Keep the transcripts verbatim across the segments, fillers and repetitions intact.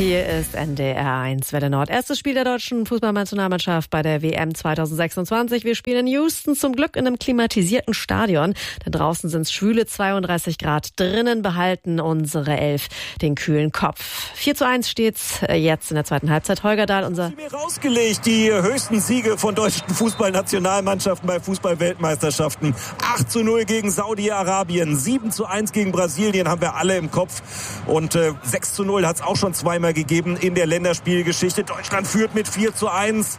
Hier ist N D R eins Welle Nord. Erstes Spiel der deutschen Fußballnationalmannschaft bei der W M zwanzig sechsundzwanzig. Wir spielen in Houston, zum Glück in einem klimatisierten Stadion. Denn draußen sind es schwüle zweiunddreißig Grad. Drinnen behalten unsere Elf den kühlen Kopf. vier zu eins steht's jetzt in der zweiten Halbzeit. Holger Dahl, unser... Sie mir rausgelegt, die höchsten Siege von deutschen Fußballnationalmannschaften bei Fußballweltmeisterschaften. acht zu null gegen Saudi-Arabien, sieben zu eins gegen Brasilien haben wir alle im Kopf. Und äh, sechs zu null hat es auch schon zweimal gegeben in der Länderspielgeschichte. Deutschland führt mit vier zu eins.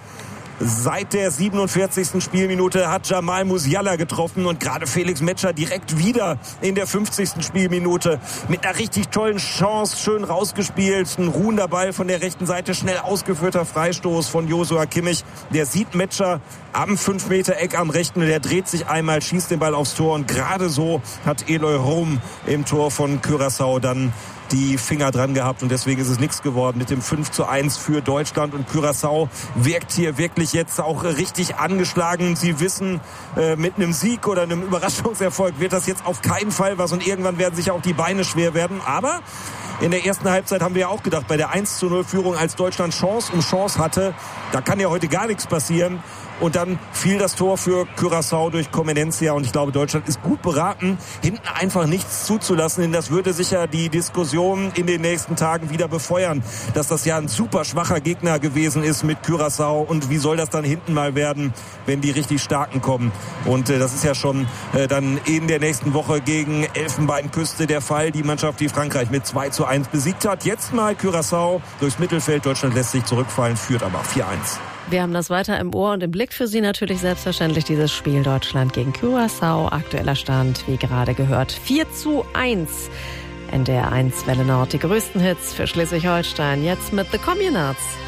Seit der siebenundvierzigsten Spielminute hat Jamal Musiala getroffen und gerade Felix Metscher direkt wieder in der fünfzigsten Spielminute mit einer richtig tollen Chance, schön rausgespielt. Ein ruhender Ball von der rechten Seite, schnell ausgeführter Freistoß von Joshua Kimmich. Der sieht Metscher am fünf Meter Eck am rechten, der dreht sich einmal, schießt den Ball aufs Tor und gerade so hat Eloy Rom im Tor von Curaçao dann die Finger dran gehabt und deswegen ist es nichts geworden mit dem fünf zu eins für Deutschland. Und Curaçao wirkt hier wirklich jetzt auch richtig angeschlagen. Sie wissen, äh, mit einem Sieg oder einem Überraschungserfolg wird das jetzt auf keinen Fall was und irgendwann werden sich auch die Beine schwer werden. Aber in der ersten Halbzeit haben wir ja auch gedacht, bei der eins zu null Führung, als Deutschland Chance um Chance hatte, da kann ja heute gar nichts passieren. Und dann fiel das Tor für Curaçao durch Comenencia. Und ich glaube, Deutschland ist gut beraten, hinten einfach nichts zuzulassen. Denn das würde sicher die Diskussion in den nächsten Tagen wieder befeuern, dass das ja ein super schwacher Gegner gewesen ist mit Curaçao. Und wie soll das dann hinten mal werden, wenn die richtig Starken kommen? Und äh, das ist ja schon äh, dann in der nächsten Woche gegen Elfenbeinküste der Fall. Die Mannschaft, die Frankreich mit zwei zu eins besiegt hat. Jetzt mal Curaçao durchs Mittelfeld. Deutschland lässt sich zurückfallen, führt aber vier eins. Wir haben das weiter im Ohr und im Blick für Sie natürlich selbstverständlich dieses Spiel Deutschland gegen Curaçao. Aktueller Stand, wie gerade gehört, vier zu eins. N D R eins Welle Nord, die größten Hits für Schleswig-Holstein. Jetzt mit The Communards.